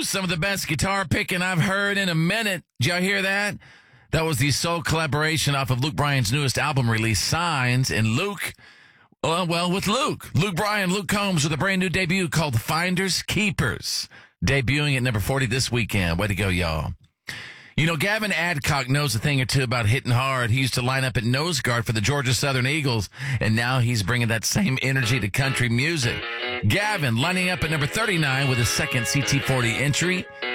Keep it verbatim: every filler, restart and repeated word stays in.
Woo! Some of the best guitar picking I've heard in a minute. Did y'all hear that? That was the soul collaboration off of Luke Bryan's newest album release, Signs. And Luke, well, well, with Luke. Luke Bryan, Luke Combs with a brand new debut called Finders Keepers. Debuting at number forty this weekend. Way to go, y'all. You know, Gavin Adcock knows a thing or two about hitting hard. He used to line up at nose guard for the Georgia Southern Eagles, and now he's bringing that same energy to country music. Gavin lining up at number thirty-nine with his second C T forty entry.